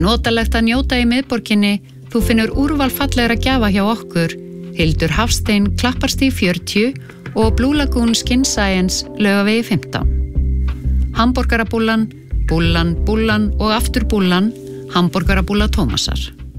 Notalegt að njóta í miðborginni, þú finnur úrval fallegra gjafa hjá okkur, Hildur Hafstein Klapparstíg 40 og Blue Lagoon Skin Science Laugavegi 15. Hamborgarabúllan, búllan og aftur búllan, hamborgarabúlla Tómasar.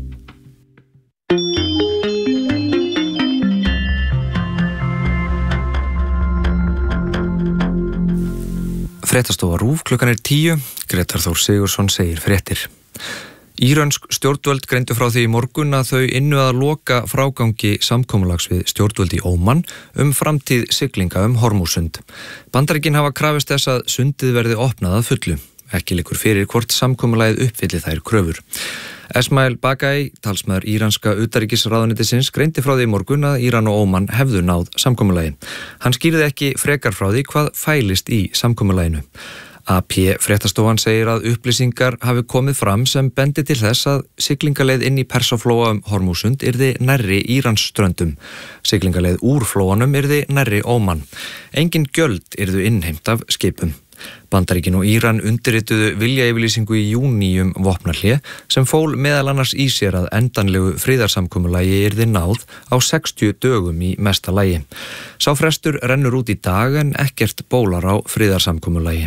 Fréttastofa RÚV, klukkan 10, Grétar Þór Sigurðsson segir fréttir. Írönsk stjórnvöld greindu frá því í morgun að þau ynnu að loka frágangi samkomulags við stjórnvöld í Óman framtíð siglinga Hormúsund. Bandaríkin hafa krafist þess að sundið verði opnað að fullu. Ekki liggur fyrir hvort samkomulagið uppfylli þær kröfur. Esmail Bagai, talsmaður íranska utanríkisráðuneytisins, greindi frá því í morgun að Íran og Óman hefðu náð samkomulagi. Hann skýrði ekki frekar frá því hvað fælist í samkomulaginu. AP fréttastofan segir að upplýsingar hafi komið fram sem bendi til þess að siglingaleið inn í Persaflóa Hormúsund yrði nærri Íransströndum. Siglingaleið úr flóanum yrði nærri Óman. Engin gjöld yrðu innheimt af skipum. Bandaríkin og Íran undirrituðu viljayfirlýsingu í júní vopnahlé sem fól meðal annars í sér að endanlegu friðarsamkomulagi yrði náð á 60 dögum í mesta lagi. Sá frestur rennur út í dag en ekkert bólar á friðarsamkomulagi.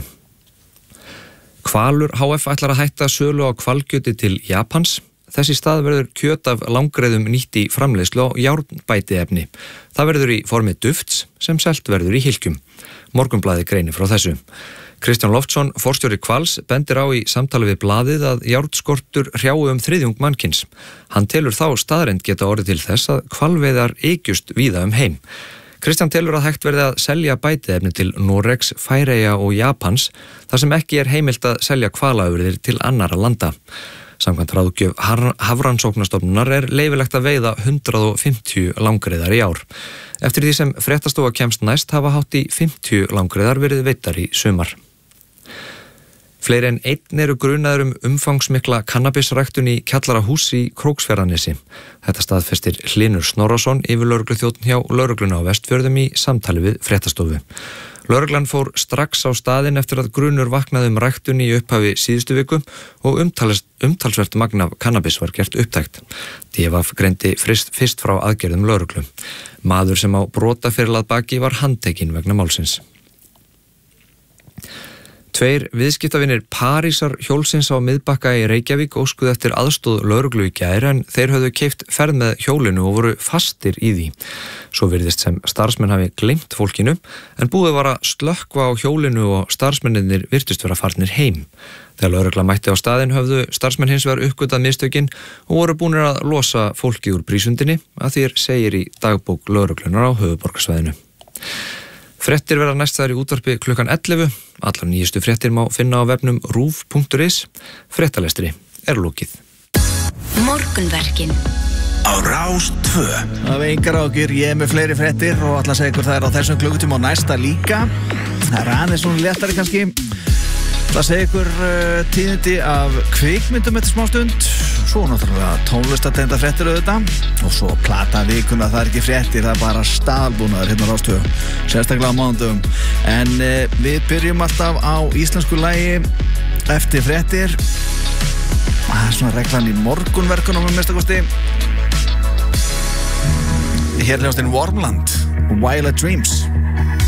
Hvalur HF ætlar að hætta sölu á hvalkjöti til Japans. Þessi stað verður kjöt af langreiðum nýtt í framleiðslu á járnbætiefni. Það verður í formi dufts sem selt verður í hylkjum. Morgunblaðið greinir frá þessu. Kristján Loftsson, forstjóri Hvals, bendir á í samtali við blaðið að járnskortur hrjái þriðjung mannkyns. Hann telur þá staðreynd geta orðið til þess að hvalveiðar ykjust víða heim. Kristján telur að hægt verði að selja bætiefni til Noregs, Færeyja og Japans þar sem ekki heimilt að selja hvalaafurðir til annarra landa. Samkvæmt ráðgjöf Hafrannsóknastofnunar leyfilegt að veiða 150 langreiðar í ár. Eftir því sem fréttastofa kemst næst hafa hátt í 50 langreiðar verið veittar í sumar. Fleiri en einn eru grunaður umfangsmikla kannabisræktun í kjallarahús í Króksfjarðarnesi. Þetta staðfestir Hlynur Snorrason, yfirlögregluþjónn hjá lögregluna á Vestfjörðum í samtali við fréttastofu. Lögreglan fór strax á staðinn eftir að grunur vaknaði ræktun í upphafi síðustu viku og umtalsvert magn af kannabis var gert upptækt. DFF greindi fyrst frá aðgerðum lögreglu. Maður sem á brotaferil að baki var handtekinn vegna málsins. 2 viðskiptavinir Parísar hjólsins á Miðbakka í Reykjavík óskuðu eftir aðstoð lögreglu í gær en þeir höfðu keypt ferð með hjólinu og voru fastir í því. Svo virðist sem starfsmenn hafi gleymt fólkinu en búið var að slökkva á hjólinu og starfsmennirnir virtust vera farnir heim. Þegar lögregla mætti á staðinn höfðu starfsmenn hins vegar uppgötvað mistökin og voru búnir að losa fólkið úr prísundinni að því segir í dagbók lögreglunar á höfuðborgarsvæðinu. Fréttir verða næstæðar í útvarpi klukkan 11. Allar nýjustu fréttir má finna á vefnum ruv.is. Fréttalestri lokið. Morgunverkin á Rás 2. Það er engar ágjur, ég með fleiri fréttir og ætla að segja ykkur það á þessum klukkutíma og næsta líka. Það er aðeins svona léttari kannski. Það segja ykkur tíðindi af kvikmyndum eftir smástund, svo náttúrulega tónlistatengda fréttir auðvitað og svo plata vikuna, það er ekki fréttir, það er bara staðalbúnaður hérna á Rás 2, sérstaklega á mánudögum. En við byrjum alltaf á íslensku lagi eftir fréttir. Það er svona reglan í morgunverkunum minnstakosti. Hér hljómsveitin Wormland, Wild Dreams.